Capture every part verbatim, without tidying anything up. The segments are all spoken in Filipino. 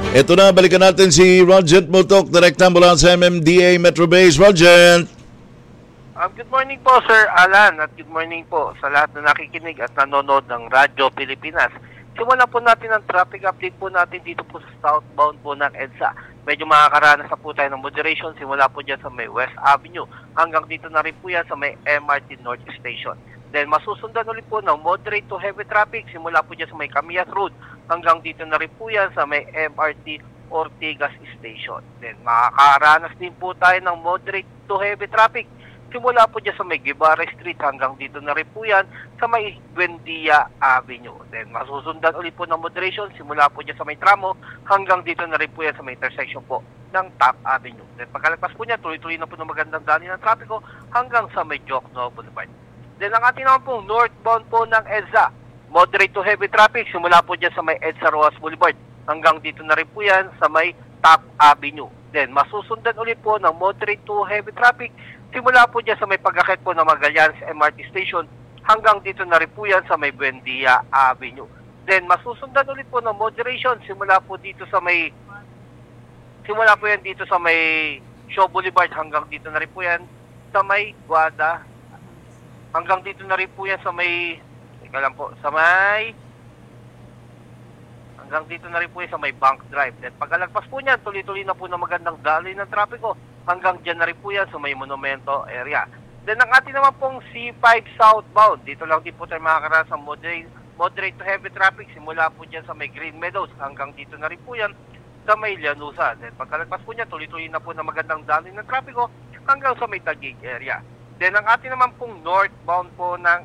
Ito na, balikan natin si Rodgent Mutok, direkta mula sa M M D A Metro Base. Rodgent! Um, good morning po, Sir Alan, at good morning po sa lahat na nakikinig at nanonood ng Radyo Pilipinas. Simulan po natin ang traffic update po natin dito po sa southbound po ng EDSA. Medyo makakaranas na po tayo ng moderation simula po dyan sa may West Avenue hanggang dito na rin po yan sa may M R T North Station. Then masusundan ulit po ng moderate to heavy traffic simula po dyan sa may Camias Road hanggang dito na rin po yan sa may M R T Ortigas Station. Then makakaranas din po tayo ng moderate to heavy traffic simula po dyan sa may Guevara Street hanggang dito na rin po yan sa may Buendia Avenue. Then masusundan ulit po ng moderation simula po dyan sa may tramo hanggang dito na rin po yan sa may intersection po ng Top Avenue. Then pagkalagpas po niya, tuloy-tuloy na po ng magandang dali ng trapiko hanggang sa may Jokno Boulevard. Then ang ating naman pong northbound po ng EDSA, moderate to heavy traffic simula po dyan sa may EDSA Roas Boulevard hanggang dito na rin po yan sa may Top Avenue. Then masusundan ulit po ng moderate to heavy traffic simula po dyan sa may pagkakit po ng Magallanes M R T Station hanggang dito na rin po yan sa may Buendia Avenue. Then masusundan ulit po ng moderation simula po dito sa may simula po yan dito sa may Shaw Boulevard hanggang dito na rin po yan sa may Guada hanggang dito na rin po yan sa may ika lang po, sa may hanggang dito na rin po yan sa may Bank Drive. Then pagkalagpas po niyan, tuloy-tuloy na po na magandang daloy ng trapiko hanggang dyan na rin po yan sa may Monumento area. Then ang ating naman pong C five southbound, dito lang din po tayo makakaranas ng moderate, moderate to heavy traffic simula po dyan sa may Green Meadows hanggang dito na rin po yan sa may Llanusa. Then pagkalagpas po niyan, tuloy-tuloy na po na magandang daloy ng trapiko hanggang sa may Taguig area. Then ang ating naman pong northbound po ng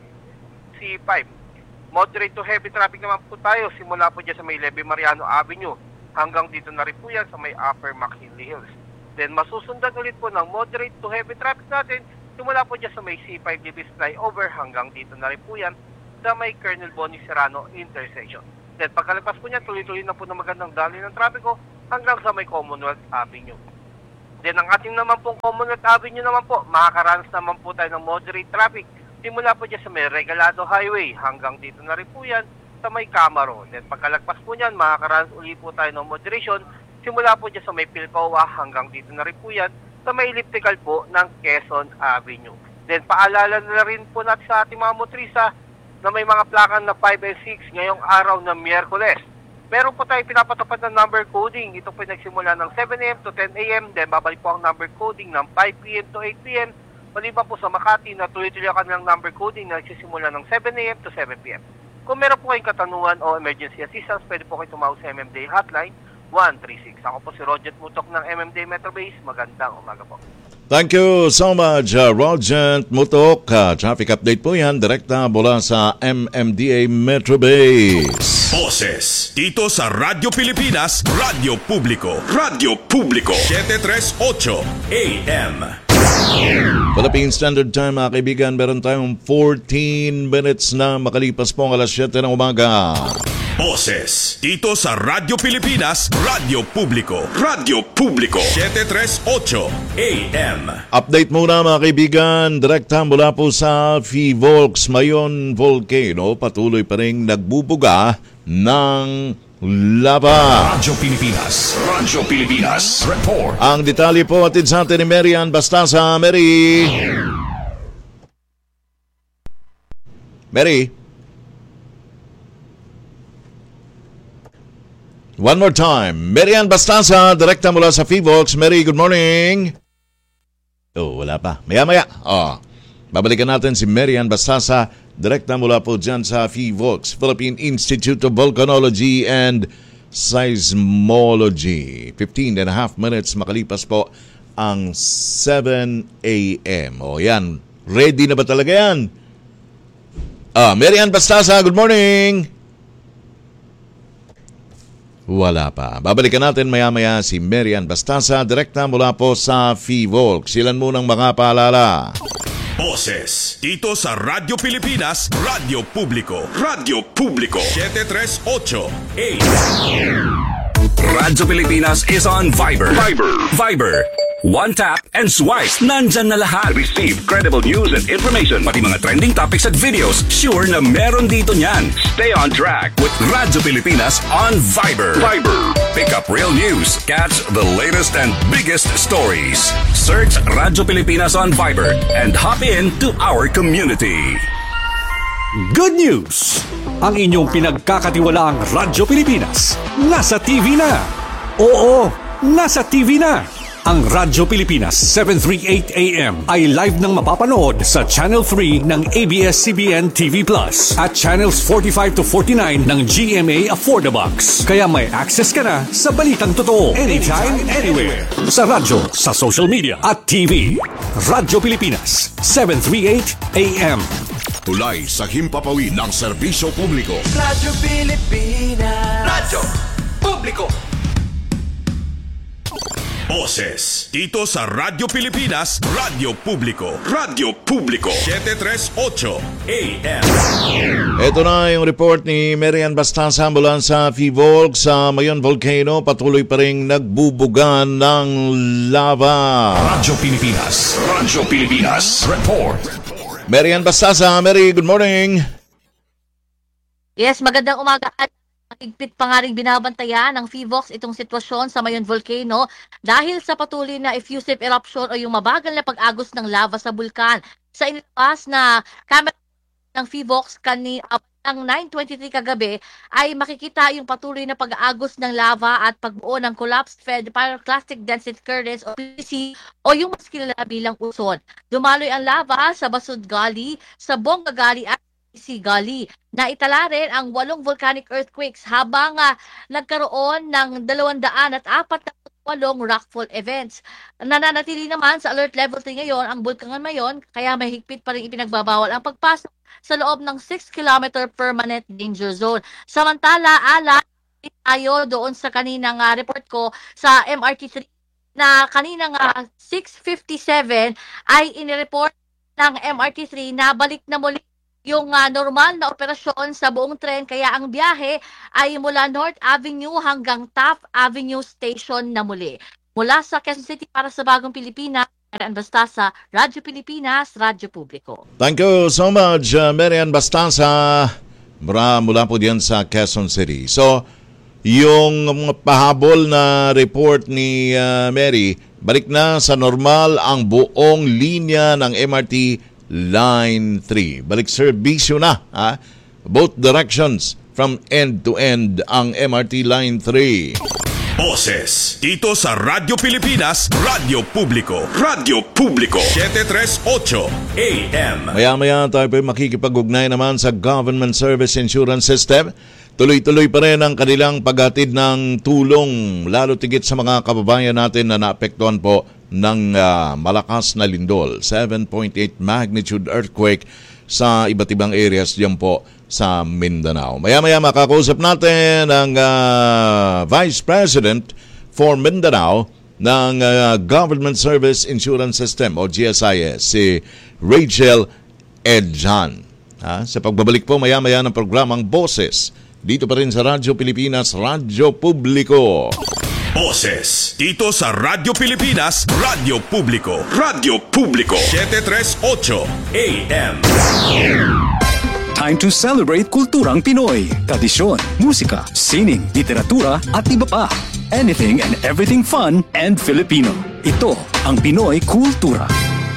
C five, moderate to heavy traffic naman po tayo simula po dyan sa may Leve Mariano Avenue hanggang dito na rin po yan sa may Upper McKinley Hills. Then masusundan ulit po ng moderate to heavy traffic natin simula po dyan sa may C five Libis flyover hanggang dito na rin po yan sa may Colonel Bonnie Serrano intersection. Then pagkalagpas po niya, tuloy-tuloy na po ng magandang daloy ng trapiko hanggang sa may Commonwealth Avenue. Then ang ating naman pong Commonwealth Avenue naman po, makakaranas naman po tayo ng moderate traffic simula po dyan sa may Regalado Highway hanggang dito na rin po yan sa may Camaro. Then pagkalagpas po niyan, makakaranas ulit po tayo ng moderation simula po dyan sa may Pilcoa hanggang dito na rin po yan sa may elliptical po ng Quezon Avenue. Then paalala na rin po natin sa ating mga motorista na may mga plakan na five and six ngayong araw ng Miyerkules. Meron po tayo pinapatupad ng number coding. Ito po nagsimula ng seven a m to ten a m Then babalik po ang number coding ng five p m to eight p m Maliban po sa Makati na tuloy-tuloy ang kanilang number coding na nagsisimula ng seven a m to seven p m Kung meron po kayong katanungan o emergency assistance, pwede po kayo tumawag sa M M D A hotline one three six. Ako po si Rodgent Mutok ng M M D A Metro Base. Magandang umaga po. Thank you so much, uh, Rodgent Mutok. Uh, traffic update po yan, direkta mula sa M M D A Metro Base. Boses dito sa Radyo Pilipinas, Radyo Publiko, Radyo Publiko, seven thirty-eight A M. Philippine Standard Time, mga kaibigan, meron tayong fourteen minutes na makalipas po ang alas siyete ng umaga. Boses dito sa Radyo Pilipinas, Radyo Publiko, Radyo Publiko, seven thirty-eight A M. Update muna, mga kaibigan, direkta mula po sa Fivolks Mayon Volcano, patuloy pa rin nagbubuga ng lava. Radyo Pilipinas, Radyo Pilipinas, report. Ang detalye po atid sa atin ni Marian Bastasa. Mary. Mary. One more time. Marian Bastasa, direkta mula sa Fivolks. Mary, good morning. Oh, wala pa. Maya-maya. Oh. Babalikan natin si Marian Bastasa, direkta mula po dyan sa Fivolks, Philippine Institute of Volcanology and Seismology. fifteen and a half minutes makalipas po ang seven a m O yan, ready na ba talaga yan? Ah, Marian Bastasa, good morning! Wala pa. Babalikan natin maya-maya si Marian Bastasa, direkta mula po sa Fivolks. Ilan munang mga paalala? Boses dito sa Radyo Pilipinas, Radyo Publiko, Radyo Publiko, seven thirty-eight A M. Radyo Pilipinas is on Viber. Viber. Viber. One tap and swipe. Nandyan na lahat. Receive credible news and information. Pati mga trending topics at videos. Sure na meron dito niyan. Stay on track with Radyo Pilipinas on Viber. Viber. Pick up real news. Catch the latest and biggest stories. Search Radyo Pilipinas on Viber and hop in to our community. Good news! Ang inyong pinagkakatiwalaang Radyo Pilipinas nasa T V na. Oo, nasa T V na. Ang Radyo Pilipinas seven thirty-eight A M ay live nang mapapanood sa Channel three ng A B S C B N T V Plus at Channels forty-five to forty-nine ng G M A Affordabox. Kaya may access ka na sa balitang totoo anytime, anywhere. Sa radyo, sa social media at T V. Radyo Pilipinas seven thirty-eight A M. Tulay sa himpapawid ng serbisyo publiko. Radyo Pilipinas. Radyo Publiko. Boses dito sa Radyo Pilipinas, Radyo Publiko. Radyo Publiko seven thirty-eight A M. Ito na yung report ni Marian Bastanza mula sa Fivolk sa Mayon Volcano. Patuloy pa rin nagbubugan ng lava. Radyo Pilipinas. Radyo Pilipinas. Report. Marian Bastanza, Mary, good morning. Yes, magandang umaga at higpit pa nga rin binabantayan ng Fivolk itong sitwasyon sa Mayon Volcano dahil sa patuloy na effusive eruption o yung mabagal na pag-agos ng lava sa bulkan. Sa inilabas na camera ng Fivolk kanina ang nine twenty-three kagabi ay makikita yung patuloy na pag-aagos ng lava at pagbuo ng collapsed fed pyroclastic density currents o P C o yung mas kilala bilang uson. Dumaloy ang lava sa Basud Gully, sa Bonga Gully at Sea Gully. Naitala rin ang walong volcanic earthquakes habang uh, nagkaroon ng dalawang daan at apat na walong rockfall events. Nananatili naman sa alert level three ngayon ang bulkan Mayon kaya may higpit pa rin ipinagbabawal ang pagpasok sa loob ng six kilometer permanent danger zone. Samantala, ala tayo doon sa kaninang uh, report ko sa M R T three na kaninang uh, six fifty-seven ay inireport ng M R T three na balik na muli yung uh, normal na operasyon sa buong tren kaya ang biyahe ay mula North Avenue hanggang Taft Avenue Station na muli. Mula sa Quezon City para sa Bagong Pilipinas, Marian Bastanza, Radyo Pilipinas, Radyo Publiko. Thank you so much, uh, Marian Bastanza. Mula, mula po diyan sa Quezon City. So, yung pahabol na report ni uh, Mary, balik na sa normal ang buong linya ng M R T Line three. Balik serbisyo na. Ha? Both directions from end to end ang M R T Line three. Boses dito sa Radyo Pilipinas, Radyo Publiko. Radyo Publiko seven thirty-eight A M. Maya-maya tayo po makikipag-ugnay naman sa Government Service Insurance System. Tuloy-tuloy pa rin ang kanilang paghatid ng tulong, lalo tigit sa mga kababayan natin na naapektuhan po ng uh, malakas na lindol. seven point eight magnitude earthquake sa iba't ibang areas diyan po sa Mindanao. Maya-maya makakausap natin ang uh, Vice President for Mindanao ng uh, Government Service Insurance System o G S I S, si Rachel Edjan. Ha? Sa pagbabalik po maya-maya ng programang Boses, dito pa rin sa Radyo Pilipinas, Radyo Publiko. Boses dito sa Radyo Pilipinas, Radyo Publiko. Radyo Publiko seven thirty-eight A M. Time to celebrate kulturang Pinoy. Tradisyon, musika, sining, literatura at iba pa. Anything and everything fun and Filipino. Ito ang Pinoy Kultura.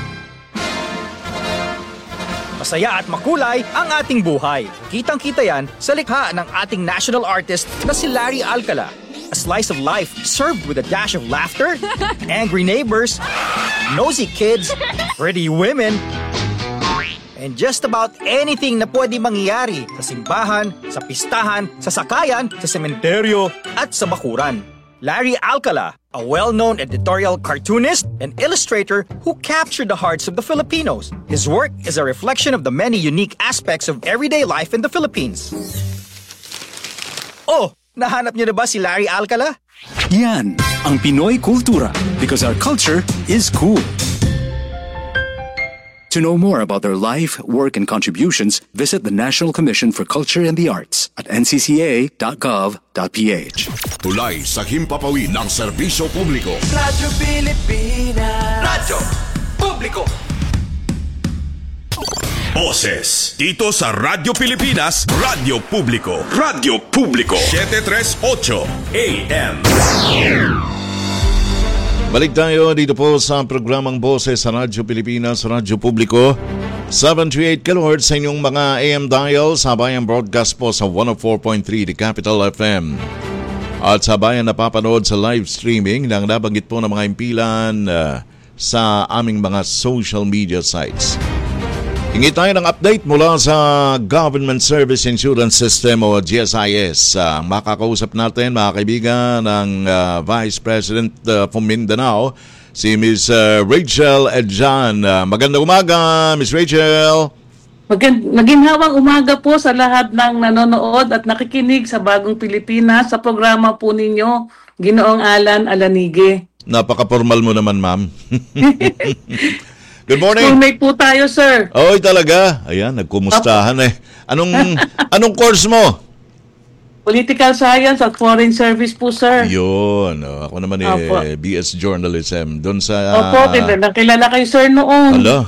Masaya at makulay ang ating buhay. Kitang-kita yan sa likha ng ating national artist na si Larry Alcala. A slice of life served with a dash of laughter, angry neighbors, nosy kids, pretty women, and just about anything na pwede mangyari sa simbahan, sa pistahan, sa sakayan, sa sementeryo, at sa bakuran. Larry Alcala, a well-known editorial cartoonist and illustrator who captured the hearts of the Filipinos. His work is a reflection of the many unique aspects of everyday life in the Philippines. Oh, nahanap niyo na ba si Larry Alcala? Yan ang Pinoy Kultura because our culture is cool. To know more about their life, work, and contributions, visit the National Commission for Culture and the Arts at n c c a dot gov dot p h. Tulay sa himpapawid ng serbisyo publiko. Radyo Pilipinas. Radyo Publiko. Boses dito sa Radyo Pilipinas, Radyo Publiko. Radyo Publiko. seven thirty-eight A M. Balik tayo dito po sa programang Boses sa Radyo Pilipinas, Radyo Publiko. seven thirty-eight kilohertz sa inyong mga A M dial, sabayang broadcast po sa one oh four point three The Capital F M. At sabayang napapanood sa live streaming ng nabanggit po ng mga impilan uh, sa aming mga social media sites. Hingi tayo ng update mula sa Government Service Insurance System o G S I S. Uh, makakausap natin mga kaibigan ng uh, Vice President uh, from Mindanao, si Miz Uh, Rachel Edjan. Uh, magandang umaga, Miz Rachel. Magand- maginhawang umaga po sa lahat ng nanonood at nakikinig sa Bagong Pilipinas sa programa po ninyo, Ginoong Alan Alanige. Napaka-formal mo naman, ma'am. Good morning. Schoolmate po tayo, sir. Oy, talaga. Ayan, nagkumustahan eh. Anong anong course mo? Political Science at Foreign Service po, sir. Yun. Oh, ako naman eh, Opo. B S Journalism. Doon sa... Opo, kilala, kilala kayo, sir, noon. Alo.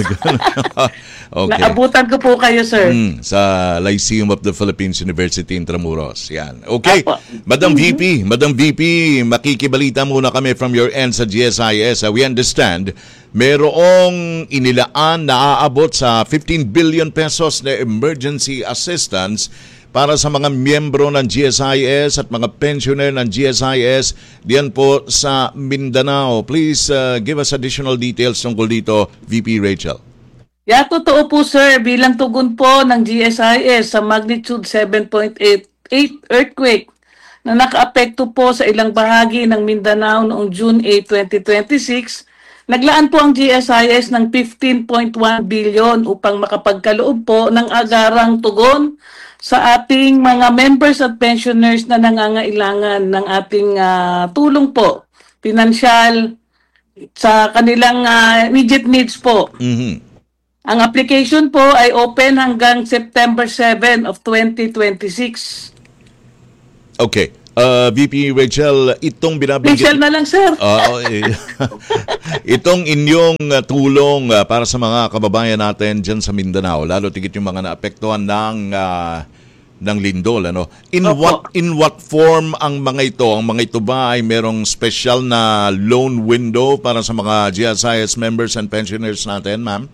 Okay. Naabutan ko po kayo, sir. Mm, sa Lyceum of the Philippines University Intramuros. Yan. Okay. Opo. Madam V P, Madam V P, makikibalita muna kami from your end sa G S I S. Uh, we understand, merong inilaan na aabot sa fifteen billion pesos na emergency assistance para sa mga miyembro ng G S I S at mga pensioner ng G S I S diyan po sa Mindanao. Please uh, give us additional details tungkol dito, V P Rachel. Yeah, totoo po, sir. Bilang tugon po ng G S I S sa magnitude seven point eight earthquake na nakaapekto po sa ilang bahagi ng Mindanao noong June eighth, twenty twenty-six, naglaan po ang G S I S ng fifteen point one billion upang makapagkaloob po ng agarang tugon sa ating mga members at pensioners na nangangailangan ng ating uh, tulong po, pinansyal, sa kanilang uh, immediate needs po. Mm-hmm. Ang application po ay open hanggang September seventh of twenty twenty-six. Okay. Uh, V P Rachel, itong binabanggit... Rachel na lang, sir. Uh, itong inyong uh, tulong uh, para sa mga kababayan natin dyan sa Mindanao, lalo tigit yung mga naapektuhan ng, uh, ng lindol. Ano? In, what, in what form ang mga ito? Ang mga ito ba ay merong special na loan window para sa mga G S I S members and pensioners natin, ma'am?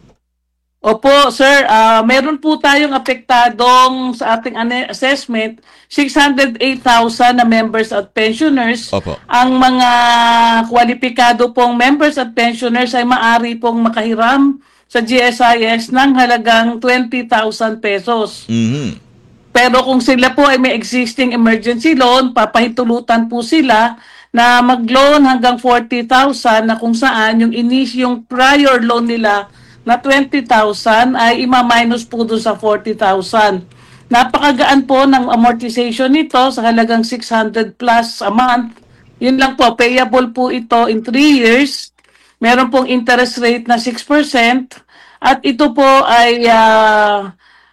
Opo, sir. Uh, meron po tayong apektadong sa ating assessment, six hundred eight thousand na members at pensioners. Opo. Ang mga kwalipikado pong members at pensioners ay maaari pong makahiram sa G S I S ng halagang twenty thousand pesos. Mm-hmm. Pero kung sila po ay may existing emergency loan, papahintulutan po sila na mag-loan hanggang forty thousand na kung saan yung inis yung prior loan nila na twenty thousand ay ima-minus po doon sa forty thousand. Napakagaan po ng amortization nito sa halagang six hundred plus a month. Yun lang po, payable po ito in three years. Meron pong interest rate na six percent at ito po ay uh,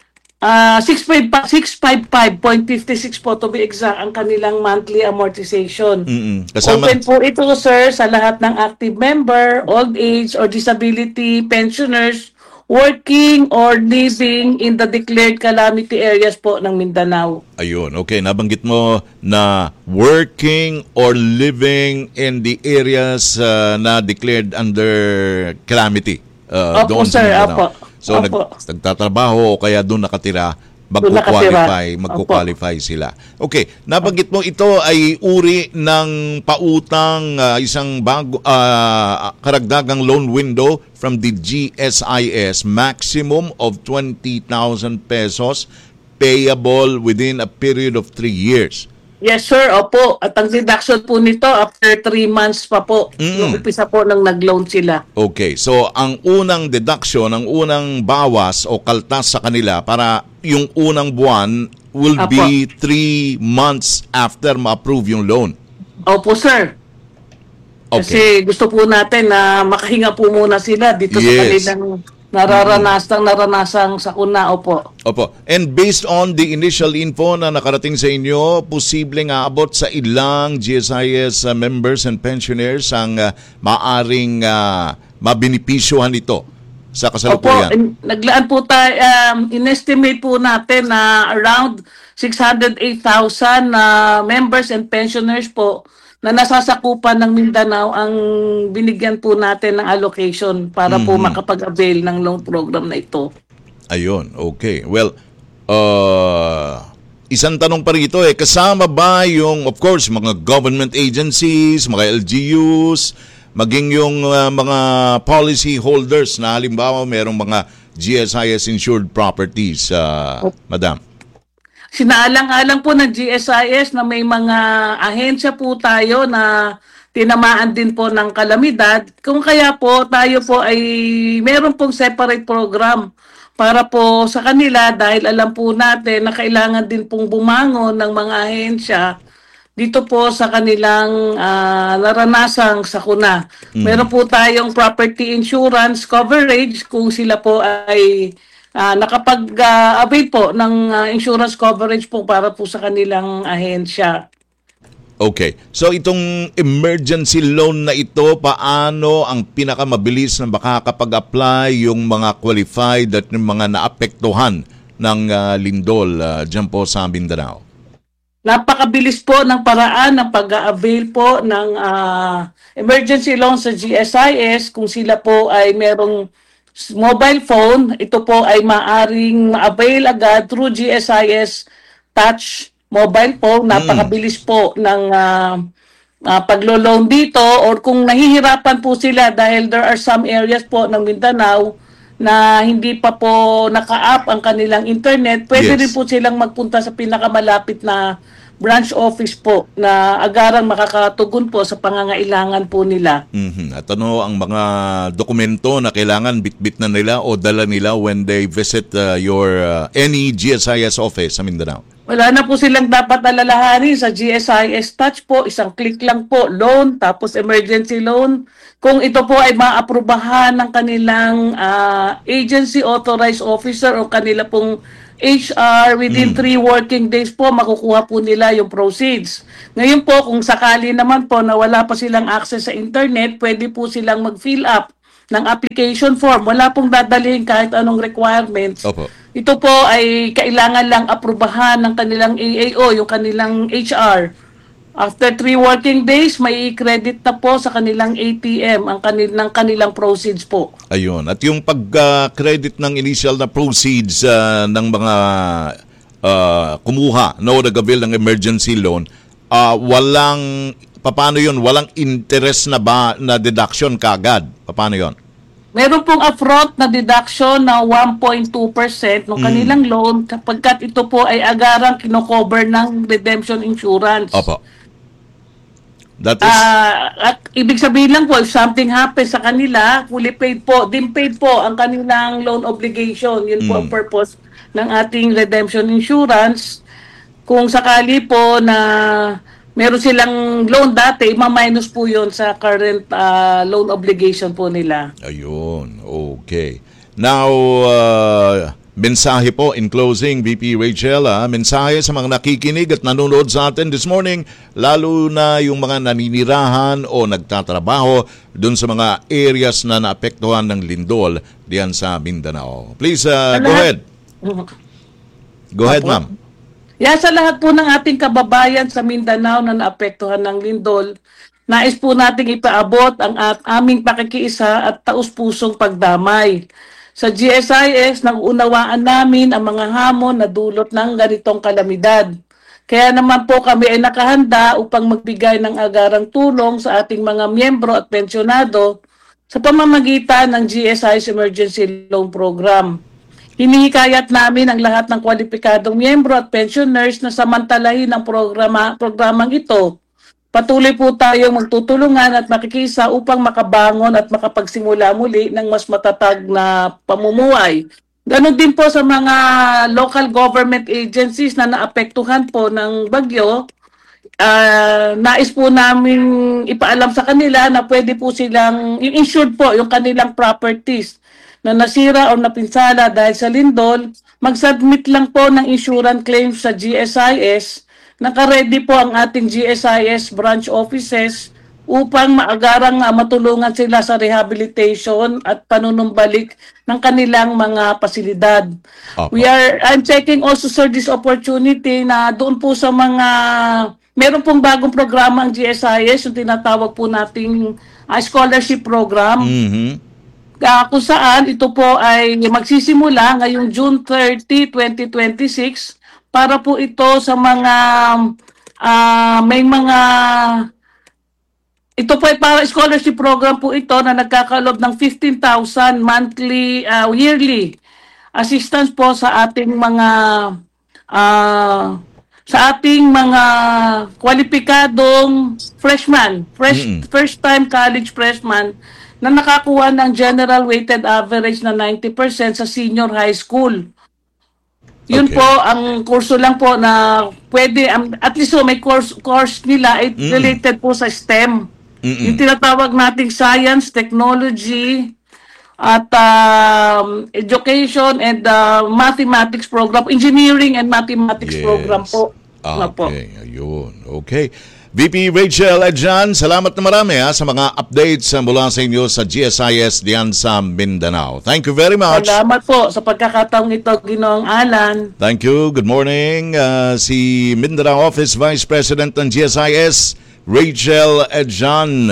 uh, six hundred fifty-five point five six po to be exact ang kanilang monthly amortization. Mm-mm. Kasama... Open po ito, sir, sa lahat ng active member, old age or disability pensioners working or living in the declared calamity areas po ng Mindanao. Ayun, okay. Nabanggit mo na working or living in the areas uh, na declared under calamity. Uh, Opo, doon sir. sa Mindanao. Opo. So, nag, Opo. nagtatrabaho o kaya doon nakatira, Doon magkukwalify, nakatira. magkukwalify sila. Okay, nabanggit mo ito ay uri ng pautang, uh, isang bago, uh, karagdagang loan window from the G S I S, maximum of twenty thousand pesos payable within a period of three years. Yes, sir. Opo. At ang deduction po nito after three months pa po. Mm. Yung umpisa po nang nag-loan sila. Okay, so ang unang deduction, ang unang bawas o kaltas sa kanila para yung unang buwan will Apo. be three months after ma-approve yung loan. Opo, sir. Okay. Kasi gusto po natin na makahinga po muna sila dito sa Yes. kanilang Nararanasang naranasang sakuna, opo. Opo. And based on the initial info na nakarating sa inyo, posibleng aabot sa ilang G S I S uh, members and pensioners ang uh, maaring uh, mabinipisyohan ito sa kasalukuyan. Opo, in, naglaan po tayo, um, inestimate po natin na around six hundred eight thousand uh, members and pensioners po na nasasakupan ng Mindanao ang binigyan po natin ng allocation para mm-hmm. po makapag-avail ng loan program na ito. Ayun, okay. Well, uh, isang tanong pa rito eh, kasama ba yung, of course, mga government agencies, mga L G Us, maging yung uh, mga policy holders na halimbawa merong mga G S I S insured properties, uh, oh. Madam? Sinaalang-alang po ng G S I S na may mga ahensya po tayo na tinamaan din po ng kalamidad. Kung kaya po tayo po ay meron pong separate program para po sa kanila dahil alam po natin na kailangan din pong bumangon ng mga ahensya dito po sa kanilang uh, naranasang sakuna. Mm. Meron po tayong property insurance coverage kung sila po ay Uh, nakapag-avail uh, po ng uh, insurance coverage po para po sa kanilang ahensya. Okay. So itong emergency loan na ito, paano ang pinakamabilis na makakapag-apply yung mga qualified at yung mga naapektuhan ng uh, lindol uh, dyan po sa Mindanao? Napakabilis po ng paraan ng pag-avail po ng uh, emergency loan sa G S I S kung sila po ay merong mobile phone. Ito po ay maaring ma-avail agad through G S I S Touch mobile phone. Napakabilis po ng uh, uh, paglo-loan dito, or kung nahihirapan po sila dahil there are some areas po ng Mindanao na hindi pa po naka-up ang kanilang internet, pwede yes. rin po silang magpunta sa pinakamalapit na branch office po na agarang makakatugon po sa pangangailangan po nila. Mm-hmm. At ano ang mga dokumento na kailangan bitbit na nila o dala nila when they visit uh, your uh, any G S I S office sa Mindanao? Wala na po silang dapat alalahanin sa G S I S Touch po. Isang click lang po, loan, tapos emergency loan. Kung ito po ay maaprubahan ng kanilang uh, agency authorized officer o kanila pong H R, within mm. three working days po, makukuha po nila yung proceeds. Ngayon po, kung sakali naman po na wala pa silang access sa internet, pwede po silang mag-fill up ng application form. Wala pong dadalhin kahit anong requirements. Opo. Ito po ay kailangan lang aprubahan ng kanilang A A O, yung kanilang H R. After three working days, may credit na po sa kanilang A T M ang kanilang, kanilang proceeds po. Ayun. At yung pag-credit uh, ng initial na proceeds uh, ng mga uh, kumuha no, nag-avail ng emergency loan, uh, walang, paano yun? Walang interest na ba na deduction kaagad? Paano yun? Meron pong upfront na deduction na one point two percent ng kanilang mm. loan kapagkat ito po ay agarang kinocover ng redemption insurance. Opo. That is... Uh, at ibig sabihin lang po, if something happens sa kanila, fully paid po, din paid po ang kanilang loan obligation. Yun mm. po ang purpose ng ating redemption insurance. Kung sakali po na meron silang loan dati, ma-minus po yun sa current uh, loan obligation po nila. Ayun, okay. Now, uh, mensahe po in closing, V P Rachel, ah, mensahe sa mga nakikinig at nanonood sa atin this morning, lalo na yung mga naninirahan o nagtatrabaho dun sa mga areas na naapektuhan ng lindol diyan sa Mindanao. Please, uh, go ahead. Go ahead, ma'am. Yan, sa lahat po ng ating kababayan sa Mindanao na naapektuhan ng lindol, nais po nating ipaabot ang at aming pakikiisa at taus-pusong pagdamay. Sa G S I S, nag-unawaan namin ang mga hamon na dulot ng ganitong kalamidad. Kaya naman po kami ay nakahanda upang magbigay ng agarang tulong sa ating mga miyembro at pensyonado sa pamamagitan ng G S I S Emergency Loan Program. Hinihikayat namin ang lahat ng kwalipikadong miyembro at pensioners na samantalahin ang programa, programang ito. Patuloy po tayong magtutulungan at makikisa upang makabangon at makapagsimula muli ng mas matatag na pamumuhay. Ganon din po sa mga local government agencies na naapektuhan po ng bagyo. Uh, nais po namin ipaalam sa kanila na pwede po silang, yung insured po, yung kanilang properties na nasira o napinsala dahil sa lindol, mag-submit lang po ng insurance claim sa G S I S. Naka-ready po ang ating G S I S branch offices upang maagarang uh, matulungan sila sa rehabilitation at panunumbalik ng kanilang mga pasilidad. Okay. We are, I'm checking also, sir, this opportunity na doon po sa mga, meron pong bagong programa ang G S I S, yung tinatawag po nating uh, scholarship program. Mm-hmm. Uh, kung saan ito po ay magsisimula ngayong June thirtieth, twenty twenty-six para po ito sa mga uh, may mga ito po ay para scholarship program po ito na nagkakalob ng fifteen thousand monthly, uh, yearly assistance po sa ating mga uh, sa ating mga kwalipikadong freshman, fresh, mm-hmm. first time college freshman na nakakuha ng general weighted average na ninety percent sa senior high school. Yun okay. po, ang kurso lang po na pwede, um, at least so may course, course nila ay mm. related po sa STEM. Mm-mm. Yung tinatawag nating science, technology, at um, education and uh, mathematics program, engineering and mathematics yes. program po. Ah, okay, ayun. Okay. V P Rachel Edjan, salamat na marami ha, sa mga updates mula sa inyo sa G S I S diyan sa Mindanao. Thank you very much. Salamat po sa pagkakataong ito, Ginoong Alan. Thank you. Good morning. Uh, si Mindanao Office Vice President ng G S I S, Rachel Edjan.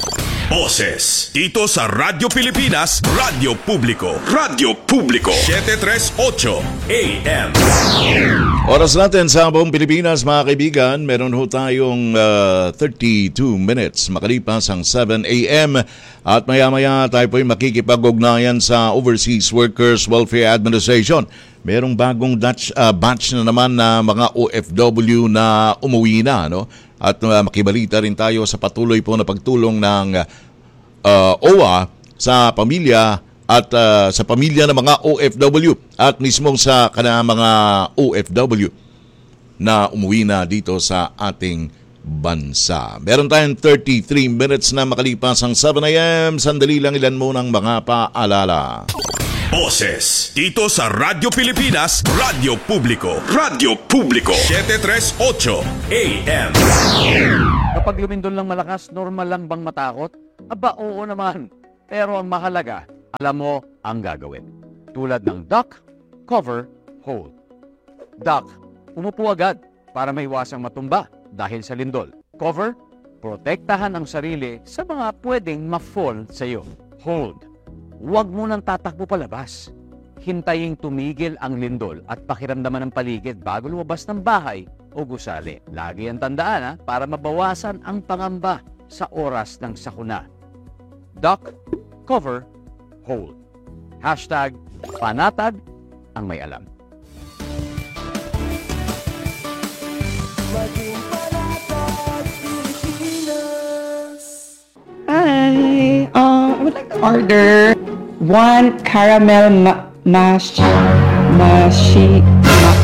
Boses dito sa Radyo Pilipinas, Radyo Publiko, Radyo Publiko, seven thirty-eight A M. Oras natin sa buong Pilipinas, mga kaibigan, meron ho tayong uh, thirty-two minutes makalipas ang seven A M at maya-maya tayo po'y makikipag-ugnayan sa Overseas Workers Welfare Administration. Merong bagong batch, uh, batch na naman na mga O F W na umuwi na, no? At uh, makibalita rin tayo sa patuloy po na pagtulong ng uh, O W A sa pamilya at uh, sa pamilya ng mga O F W at mismong sa kanang mga O F W na umuwi na dito sa ating bansa. Meron tayong thirty-three minutes na makalipas ang seven A M. Sandali lang, ilan munang mga paalala. Boses dito sa Radyo Pilipinas, Radyo Publiko, Radyo Publiko, seven thirty-eight A M. Kapag lumindol ng malakas, normal lang bang matakot? Aba, oo naman. Pero ang mahalaga, alam mo ang gagawin. Tulad ng duck, cover, hold. Duck, umupo agad para maiwasang matumba dahil sa lindol. Cover, protektahan ang sarili sa mga pwedeng ma-fall sa iyo. Hold, huwag mo nang tatakbo palabas. Hintayin tumigil ang lindol at pakiramdaman ng paligid bago lumabas ng bahay o gusali. Lagi ang tandaan ha, para mabawasan ang pangamba sa oras ng sakuna. Duck, cover, hold. Hashtag panatag ang may alam. Hi, um, I would like to order one caramel ma- mash, mashi, ma-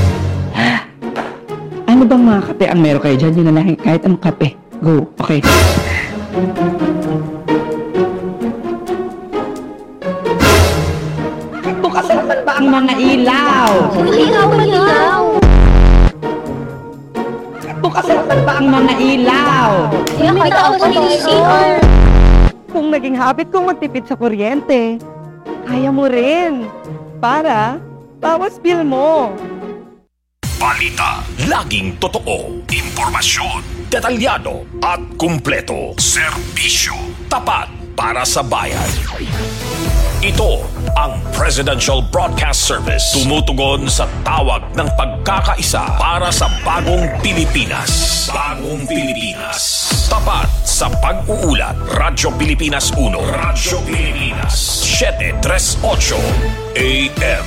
ano bang mga kape ang meron kayo dyan? Yun na lang, kahit anong kape. Go, okay. Bukas naman ba ang mga ilaw? Ilaw, ilaw. Bukas naman ba ang mga ilaw? Yung may tao sa C R. Kung naging habit kong magtipid sa kuryente, kaya mo rin. Para bawas bill mo. Balita, laging totoo. Impormasyon, detalyado at kumpleto. Serbisyo, tapat para sa bayan. Ito ang Presidential Broadcast Service. Tumutugon sa tawag ng pagkakaisa para sa bagong Pilipinas. Bagong Pilipinas. Tapat sa pag-uulat. Radyo Pilipinas one. Radyo Pilipinas seven thirty-eight A M.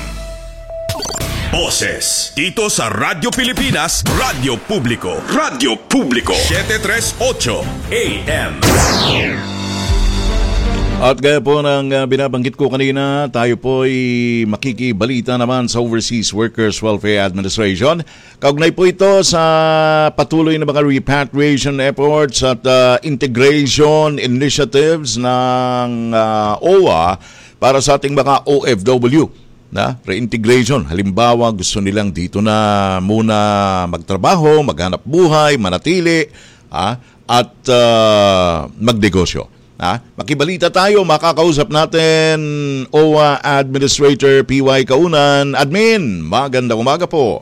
Boses dito sa Radyo Pilipinas, Radyo Publiko, Radyo Publiko, seven thirty-eight A M. At gaya po ng uh, binabanggit ko kanina, tayo po ay makikibalita naman sa Overseas Workers Welfare Administration. Kaugnay po ito sa patuloy na mga repatriation efforts at uh, integration initiatives ng uh, O W A para sa ating mga O F W na reintegration. Halimbawa, gusto nilang dito na muna magtrabaho, maghanap buhay, manatili, ha, at uh, magnegosyo. Ha? Makibalita tayo, makakausap natin O W A Administrator P Y Kaunan. Admin, magandang umaga po.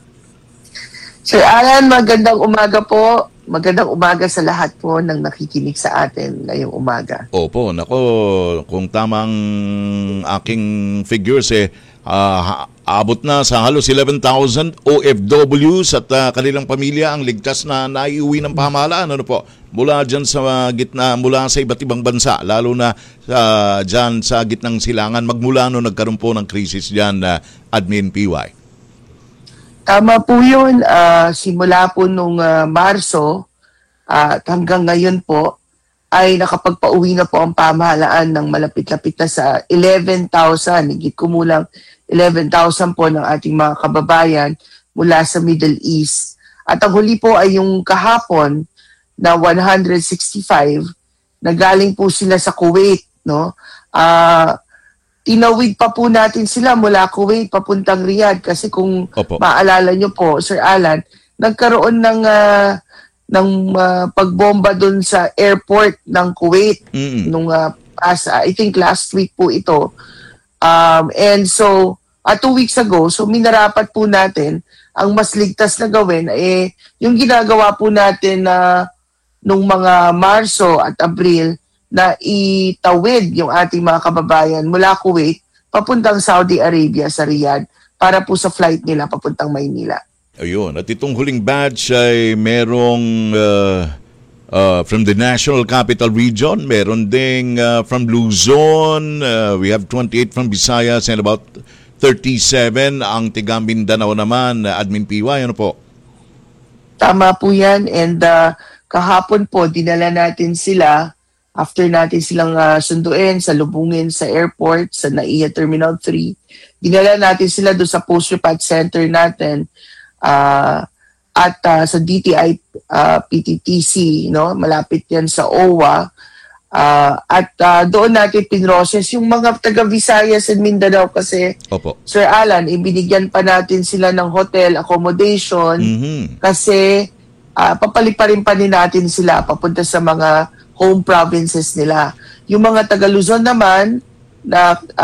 Sir Alan, magandang umaga po. Magandang umaga sa lahat po ng nakikinig sa atin ngayong umaga. Opo, nako, kung tamang aking figures eh, uh, abot na sa halos eleven thousand O F Ws at uh, kanilang pamilya ang ligtas na naiuwi ng pamahalaan. Ano po? Mula dyan sa gitna, mula sa iba't ibang bansa, lalo na uh, dyan sa gitnang silangan, magmula no nagkaroon po ng krisis dyan, uh, Admin P Y. Tama po yun. Uh, simula po nung uh, Marso at uh, hanggang ngayon po ay nakapagpauwi na po ang pamahalaan ng malapit-lapit na sa eleven thousand, higit kumulang eleven thousand po ng ating mga kababayan mula sa Middle East. At ang huli po ay yung kahapon na one hundred sixty-five na galing po sila sa Kuwait, no? Ah... Uh, Tinawid pa po natin sila mula Kuwait papuntang Riyadh kasi kung Opo. Maalala nyo po, Sir Alan, nagkaroon ng uh, ng uh, pagbomba doon sa airport ng Kuwait mm-hmm. nung uh, as uh, I think last week po ito. Um, and so, uh, two weeks ago, so minarapat po natin ang mas ligtas na gawin eh yung ginagawa po natin na uh, nung mga Marso at Abril na itawid yung ating mga kababayan mula Kuwait papuntang Saudi Arabia sa Riyadh para po sa flight nila papuntang Maynila. Ayun, at itong huling batch ay merong uh, uh, from the National Capital Region, meron ding uh, from Luzon, uh, we have twenty-eight from Visayas and about thirty-seven ang tiga Mindanao naman, uh, Admin P Y, ano po? Tama po yan, and uh, kahapon po dinala natin sila. After natin silang uh, sunduin, salubungin sa airport, sa N A I A Terminal three, dinala natin sila doon sa post-repad center natin uh, at uh, sa D T I uh, P T T C, no? Malapit yan sa O W A. Uh, at uh, doon natin pinroses yung mga taga-Visayas and Mindanao kasi, Opo. Sir Alan, ibinigyan pa natin sila ng hotel accommodation mm-hmm. kasi uh, papaliparin pa rin natin sila papunta sa mga home provinces nila. Yung mga taga Luzon naman na